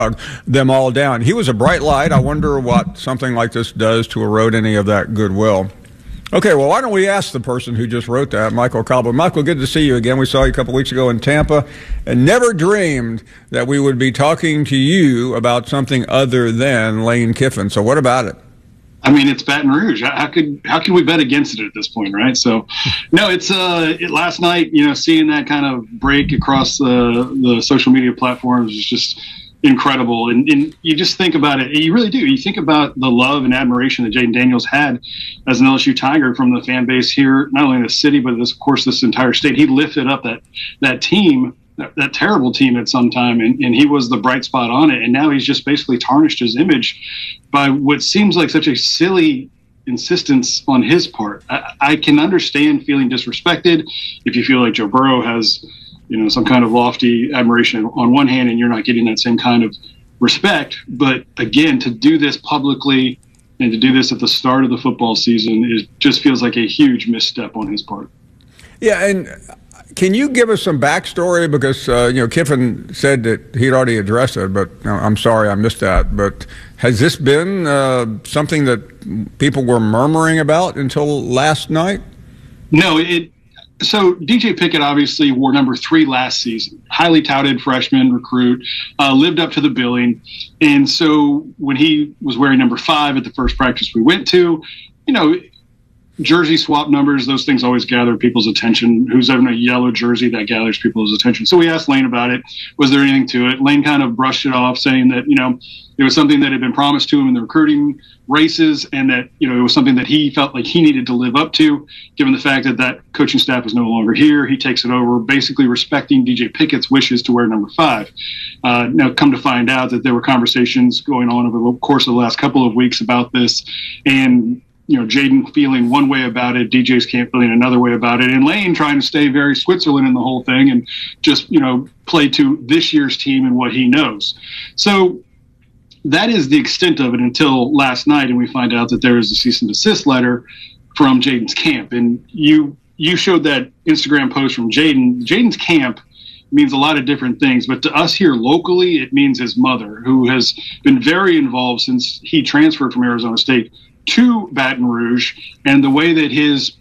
them all down. He was a bright light. I wonder what something like this does to erode any of that goodwill. Okay, well, why don't we ask the person who just wrote that, Michael Cobbler. Michael, good to see you again. We saw you a couple weeks ago in Tampa and never dreamed that we would be talking to you about something other than Lane Kiffin. So what about it? I mean, it's Baton Rouge. How can we bet against it at this point, right? So, no, it's last night, seeing that kind of break across the social media platforms is just incredible. And you just think about it. You really do. You think about the love and admiration that Jayden Daniels had as an LSU Tiger from the fan base here, not only in the city, but of course, this entire state. He lifted up that team, that terrible team at some time, and he was the bright spot on it. And now he's just basically tarnished his image by what seems like such a silly insistence on his part. I can understand feeling disrespected if you feel like Joe Burrow has some kind of lofty admiration on one hand and you're not getting that same kind of respect. But again, to do this publicly and to do this at the start of the football season, it just feels like a huge misstep on his part. Yeah, and can you give us some backstory? Because, Kiffin said that he'd already addressed it, but I'm sorry I missed that. But has this been something that people were murmuring about until last night? No, So DJ Pickett obviously wore number 3 last season, highly touted freshman recruit, lived up to the billing. And so when he was wearing number 5 at the first practice we went to, jersey swap numbers, those things always gather people's attention. Who's having a yellow jersey, that gathers people's attention. So we asked Lane about it. Was there anything to it? Lane kind of brushed it off, saying that, it was something that had been promised to him in the recruiting races, and that, it was something that he felt like he needed to live up to, given the fact that that coaching staff is no longer here. He takes it over, basically respecting DJ Pickett's wishes to wear number 5. Now, come to find out that there were conversations going on over the course of the last couple of weeks about this, and Jayden feeling one way about it, DJ's camp feeling another way about it, and Lane trying to stay very Switzerland in the whole thing and just, play to this year's team and what he knows. So that is the extent of it until last night, and we find out that there is a cease and desist letter from Jayden's camp. And you showed that Instagram post from Jayden. Jayden's camp means a lot of different things, but to us here locally, it means his mother, who has been very involved since he transferred from Arizona State to Baton Rouge, and the way that his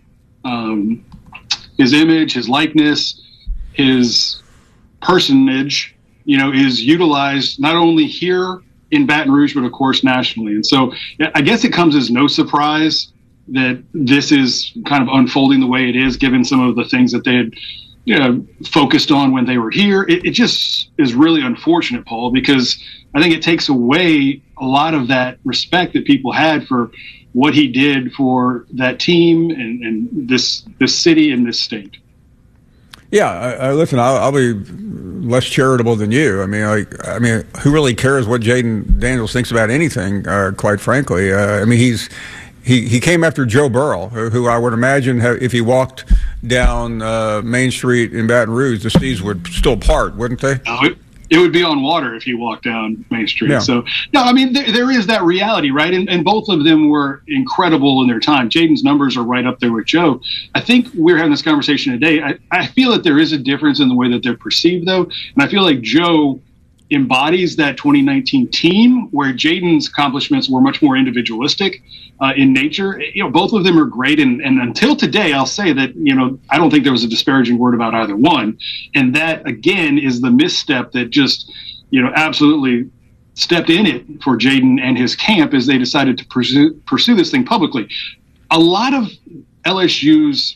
image, his likeness, his personage, is utilized not only here in Baton Rouge, but of course nationally. And so I guess it comes as no surprise that this is kind of unfolding the way it is, given some of the things that they had focused on when they were here. It just is really unfortunate, Paul, because I think it takes away a lot of that respect that people had for what he did for that team and this city and this state. Yeah, listen, I'll be less charitable than you. I mean, who really cares what Jayden Daniels thinks about anything? Quite frankly, he came after Joe Burrow, who I would imagine if he walked down Main Street in Baton Rouge, the seas would still part, wouldn't they? It would be on water if he walked down Main Street. Yeah. So, no, I mean, there is that reality, right? And both of them were incredible in their time. Jayden's numbers are right up there with Joe. I think we're having this conversation today. I feel that there is a difference in the way that they're perceived, though. And I feel like Joe embodies that 2019 team, where Jayden's accomplishments were much more individualistic in nature. Both of them are great. And until today, I'll say that, I don't think there was a disparaging word about either one. And that, again, is the misstep that just, absolutely stepped in it for Jayden and his camp as they decided to pursue this thing publicly. A lot of LSU's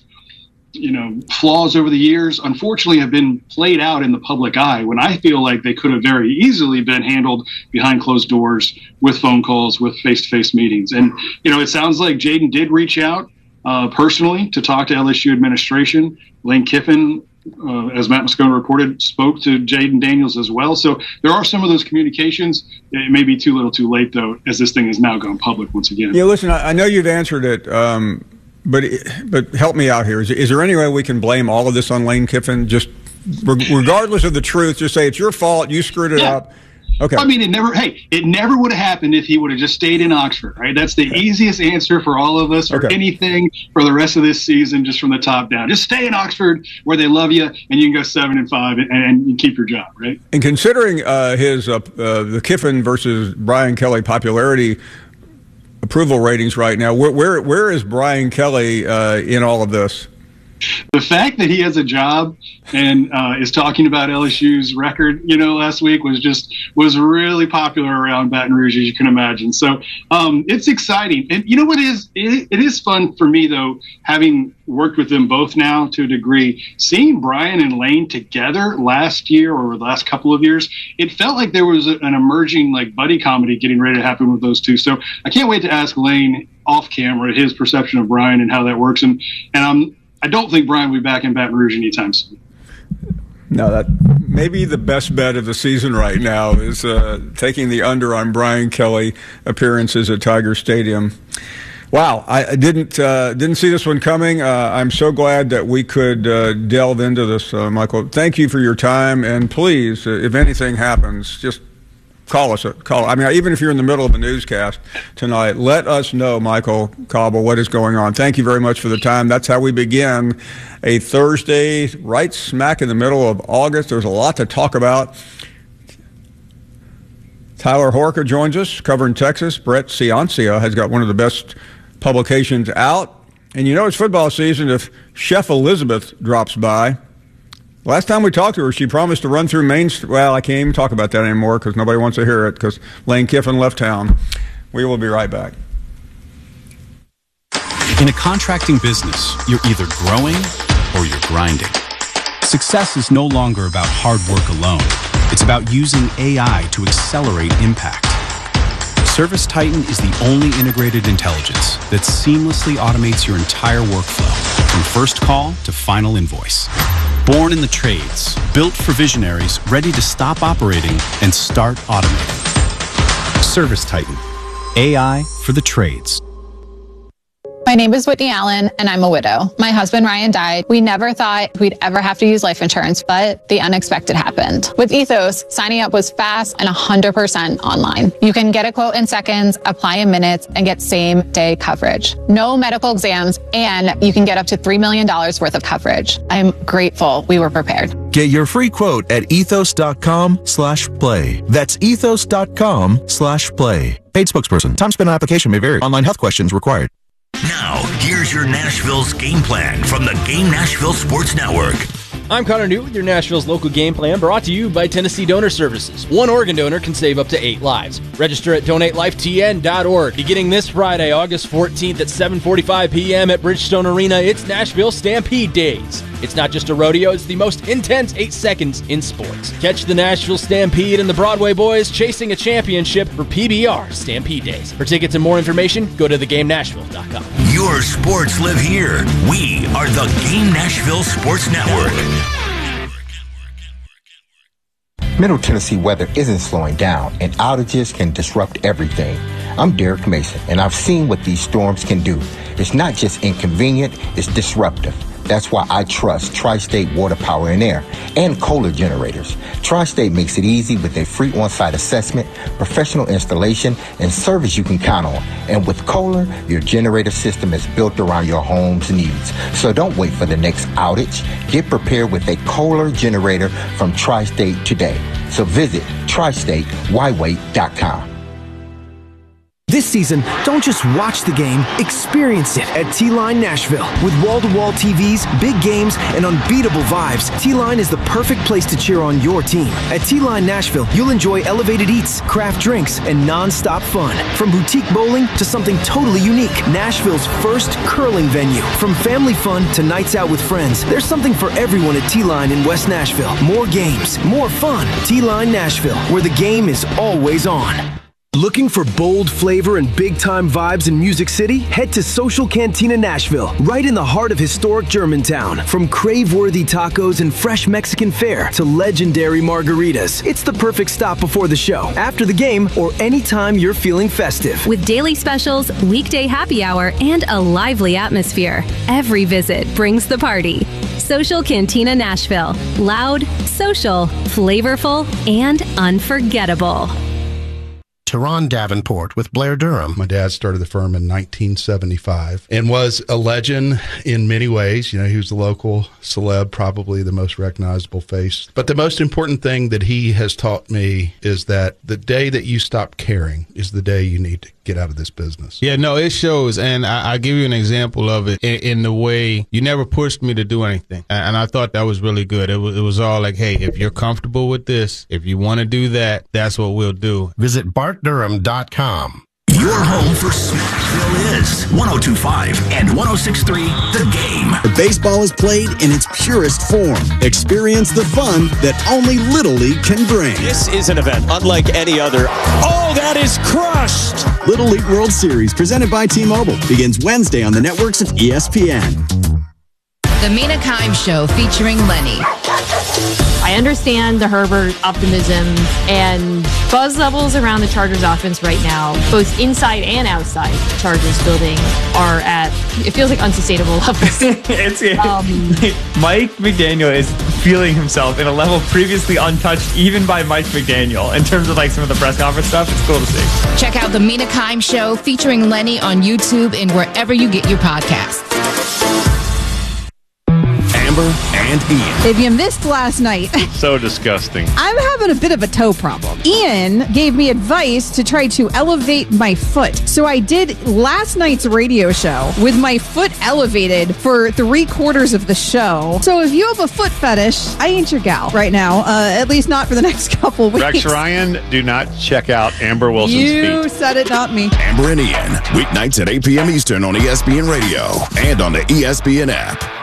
flaws over the years, unfortunately, have been played out in the public eye, when I feel like they could have very easily been handled behind closed doors with phone calls, with face-to-face meetings. And, it sounds like Jayden did reach out personally to talk to LSU administration. Lane Kiffin, as Matt Moscona reported, spoke to Jayden Daniels as well. So there are some of those communications. It may be too little too late, though, as this thing has now gone public once again. Yeah, listen, I know you've answered it, But help me out here. Is there any way we can blame all of this on Lane Kiffin? Just regardless of the truth, just say it's your fault, you screwed it up. Okay. I mean, it never would have happened if he would have just stayed in Oxford, right? That's the easiest answer for all of us or anything for the rest of this season, just from the top down. Just stay in Oxford where they love you, and you can go 7-5 and you keep your job, right? And considering his the Kiffin versus Brian Kelly popularity approval ratings right now, where is Brian Kelly in all of this? The fact that he has a job and is talking about LSU's record, last week was really popular around Baton Rouge, as you can imagine. So it's exciting. And you know what it is fun for me, though, having worked with them both now to a degree, seeing Brian and Lane together last year or the last couple of years, it felt like there was an emerging buddy comedy getting ready to happen with those two. So I can't wait to ask Lane off camera his perception of Brian and how that works. And I don't think Brian will be back in Baton Rouge anytime soon. No, that may be the best bet of the season right now is taking the under on Brian Kelly appearances at Tiger Stadium. Wow, I didn't see this one coming. I'm so glad that we could delve into this, Michael. Thank you for your time, and please, if anything happens, just call us. I mean, even if you're in the middle of a newscast tonight, let us know, Michael Cauble, what is going on. Thank you very much for the time. That's how we begin a Thursday, right smack in the middle of August. There's a lot to talk about. Tyler Horka joins us, covering Texas. Brett Ciancia has got one of the best publications out. And it's football season if Chef Elizabeth drops by. Last time we talked to her, she promised to run through Main Street. Well, I can't even talk about that anymore because nobody wants to hear it because Lane Kiffin left town. We will be right back. In a contracting business, you're either growing or you're grinding. Success is no longer about hard work alone. It's about using AI to accelerate impact. ServiceTitan is the only integrated intelligence that seamlessly automates your entire workflow, from first call to final invoice. Born in the trades, built for visionaries ready to stop operating and start automating. ServiceTitan, AI for the trades. My name is Whitney Allen, and I'm a widow. My husband, Ryan, died. We never thought we'd ever have to use life insurance, but the unexpected happened. With Ethos, signing up was fast and 100% online. You can get a quote in seconds, apply in minutes, and get same-day coverage. No medical exams, and you can get up to $3 million worth of coverage. I'm grateful we were prepared. Get your free quote at ethos.com/play. That's ethos.com/play. Paid spokesperson. Time spent on application may vary. Online health questions required. Now, here's your Nashville's game plan from the Game Nashville Sports Network. I'm Connor New with your Nashville's local game plan, brought to you by Tennessee Donor Services. One organ donor can save up to 8 lives. Register at donatelifetn.org. Beginning this Friday, August 14th at 7:45 p.m. at Bridgestone Arena, it's Nashville Stampede Days. It's not just a rodeo, it's the most intense 8 seconds in sports. Catch the Nashville Stampede and the Broadway Boys chasing a championship for PBR Stampede Days. For tickets and more information, go to thegamenashville.com. Your sports live here. We are the Game Nashville Sports Network. Middle Tennessee weather isn't slowing down, and outages can disrupt everything. I'm Derek Mason, and I've seen what these storms can do. It's not just inconvenient, it's disruptive. That's why I trust Tri-State Water, Power, and Air and Kohler generators. Tri-State makes it easy with a free on-site assessment, professional installation, and service you can count on. And with Kohler, your generator system is built around your home's needs. So don't wait for the next outage. Get prepared with a Kohler generator from Tri-State today. So visit tristatewhywait.com. This season, don't just watch the game, experience it at T-Line Nashville. With wall-to-wall TVs, big games, and unbeatable vibes, T-Line is the perfect place to cheer on your team. At T-Line Nashville, you'll enjoy elevated eats, craft drinks, and non-stop fun. From boutique bowling to something totally unique, Nashville's first curling venue. From family fun to nights out with friends, there's something for everyone at T-Line in West Nashville. More games, more fun. T-Line Nashville, where the game is always on. Looking for bold flavor and big-time vibes in Music City? Head to Social Cantina Nashville, right in the heart of historic Germantown. From crave-worthy tacos and fresh Mexican fare to legendary margaritas, it's the perfect stop before the show, after the game, or anytime you're feeling festive. With daily specials, weekday happy hour, and a lively atmosphere, every visit brings the party. Social Cantina Nashville. Loud, social, flavorful, and unforgettable. Teron Davenport with Blair Durham. My dad started the firm in 1975 and was a legend in many ways. You know, he was the local celeb, probably the most recognizable face. But the most important thing that he has taught me is that the day that you stop caring is the day you need to get out of this business. Yeah, no, it shows. And I'll give you an example of it in the way you never pushed me to do anything. And I thought that was really good. It was all like, hey, if you're comfortable with this, if you want to do that, that's what we'll do. Visit BartDurham.com. Your home for Smashville is 102.5 and 106.3 The Game. Baseball is played in its purest form. Experience the fun that only Little League can bring. This is an event unlike any other. Oh, that is crushed! Little League World Series, presented by T-Mobile, begins Wednesday on the networks of ESPN. The Mina Kimes Show featuring Lenny. I understand the Herbert optimism and buzz levels around the Chargers offense right now, both inside and outside the Chargers building, are at, it feels like, unsustainable levels. Mike McDaniel is feeling himself in a level previously untouched even by Mike McDaniel in terms of like some of the press conference stuff. It's cool to see. Check out the Mina Kimes Show featuring Lenny on YouTube and wherever you get your podcasts. Amber and Ian. If you missed last night, so disgusting. I'm having a bit of a toe problem. Ian gave me advice to try to elevate my foot. So I did last night's radio show with my foot elevated for 3/4 of the show. So if you have a foot fetish, I ain't your gal right now. At least not for the next couple weeks. Rex Ryan, do not check out Amber Wilson's feet. You said it, not me. Amber and Ian, weeknights at 8 p.m. Eastern on ESPN Radio and on the ESPN app.